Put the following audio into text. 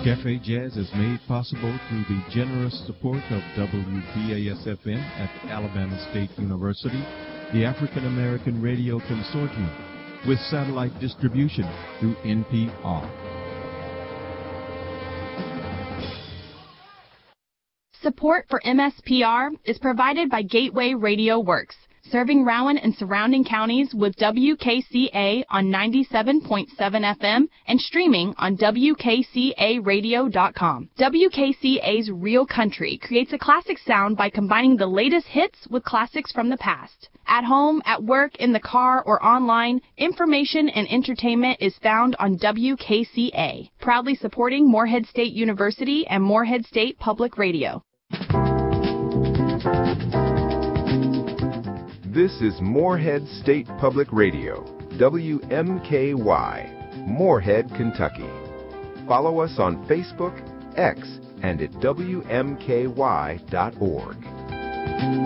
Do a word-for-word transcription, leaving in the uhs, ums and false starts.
Cafe Jazz is made possible through the generous support of W B A S F M at Alabama State University, the African American Radio Consortium, with satellite distribution through N P R. Support for M S P R is provided by Gateway Radio Works, serving Rowan and surrounding counties with W K C A on ninety-seven point seven F M and streaming on W K C A radio dot com. W K C A's Real Country creates a classic sound by combining the latest hits with classics from the past. At home, at work, in the car, or online, information and entertainment is found on W K C A, proudly supporting Morehead State University and Morehead State Public Radio. This is Morehead State Public Radio, W M K Y, Morehead, Kentucky. Follow us on Facebook, X, and at W M K Y dot org.